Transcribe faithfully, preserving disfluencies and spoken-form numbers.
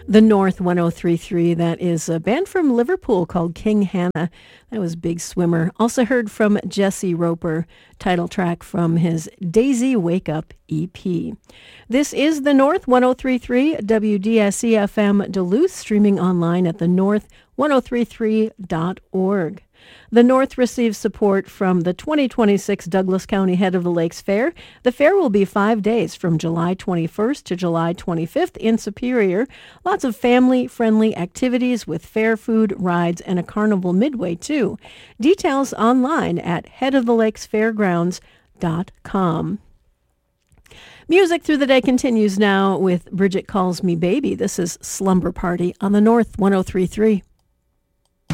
The North one oh three point three, that is a band from Liverpool called King Hannah. That was Big Swimmer. Also heard from Jesse Roper, title track from his Daisy Wake Up E P. This is The North one oh three point three, W D S E F M Duluth, streaming online at the north one oh three three dot org. The North receives support from the twenty twenty-six Douglas County Head of the Lakes Fair. The fair will be five days from July twenty-first to July twenty-fifth in Superior. Lots of family-friendly activities with fair food, rides, and a carnival midway, too. Details online at head of the lakes fairgrounds dot com. Music through the day continues now with Bridget Calls Me Baby. This is Slumber Party on the North one oh three point three.